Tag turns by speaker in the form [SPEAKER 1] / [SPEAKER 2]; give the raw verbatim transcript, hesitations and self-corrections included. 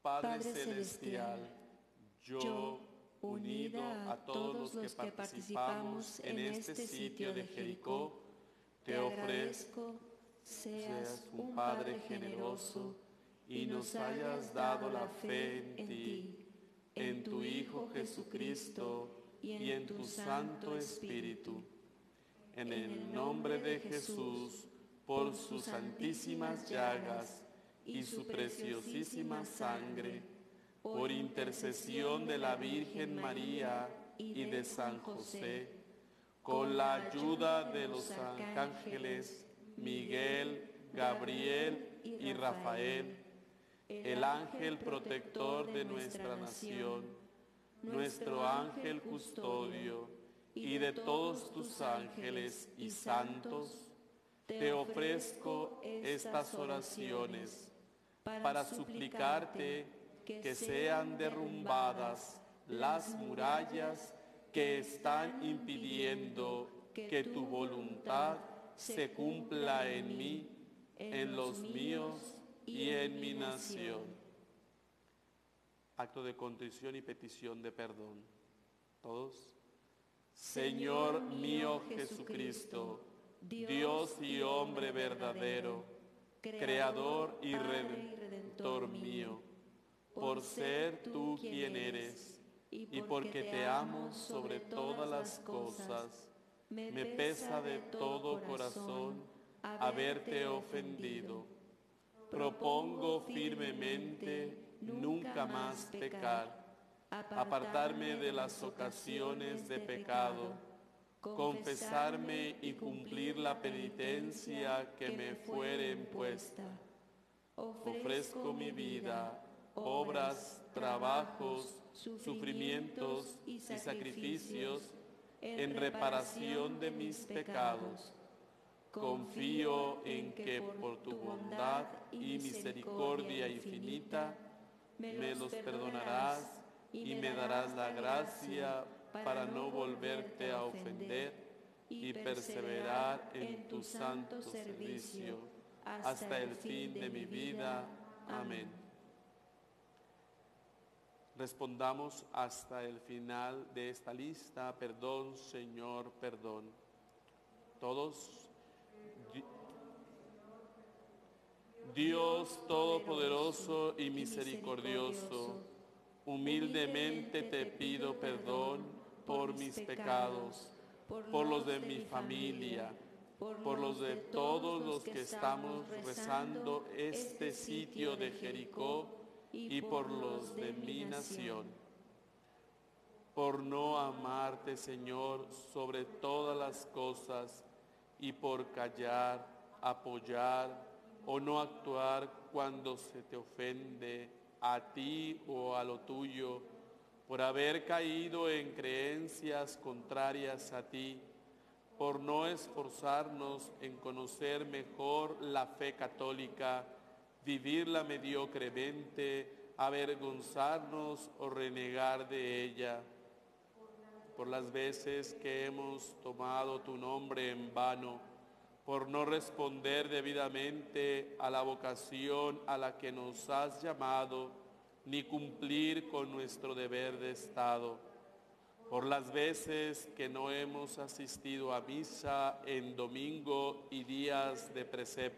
[SPEAKER 1] Padre Celestial, yo, unida a todos los que participamos en este sitio de Jericó, te ofrezco, seas un Padre generoso y nos hayas dado la fe en ti, en tu Hijo Jesucristo y en tu Santo Espíritu. En el nombre de Jesús, por sus santísimas llagas y su preciosísima sangre, por intercesión de la Virgen María y de San José, con la ayuda de los arcángeles Miguel, Gabriel y Rafael, el ángel protector de nuestra nación, nuestro ángel custodio y de todos tus ángeles y santos, te ofrezco estas oraciones para suplicarte que sean derrumbadas las murallas que están impidiendo que tu voluntad se cumpla en mí, en los míos y en mi nación. Acto de contrición y petición de perdón. Todos. Señor mío Jesucristo, Dios y hombre verdadero, Creador y Redentor mío, por ser tú quien eres, y porque te amo sobre todas las cosas, me pesa de todo corazón haberte ofendido. Propongo firmemente nunca más pecar, apartarme de las ocasiones de pecado, confesarme y cumplir la penitencia que me fuere impuesta. Ofrezco mi vida, obras, trabajos, sufrimientos y sacrificios en reparación de mis pecados. Confío en que por tu bondad y misericordia infinita me los perdonarás y me darás la gracia para no volverte a ofender y perseverar en tu santo servicio hasta el fin de mi vida. Amén. Respondamos hasta el final de esta lista: perdón, Señor, perdón. Todos. Dios Todopoderoso y misericordioso, humildemente te pido perdón por mis pecados, por los de mi familia, por los de todos los que estamos rezando este sitio de Jericó y por los de mi nación. Por no amarte, Señor, sobre todas las cosas y por callar, apoyar o no actuar cuando se te ofende a ti o a lo tuyo, por haber caído en creencias contrarias a ti, por no esforzarnos en conocer mejor la fe católica, vivirla mediocremente, avergonzarnos o renegar de ella, por las veces que hemos tomado tu nombre en vano, por no responder debidamente a la vocación a la que nos has llamado, ni cumplir con nuestro deber de Estado, por las veces que no hemos asistido a misa en domingo y días de precepto,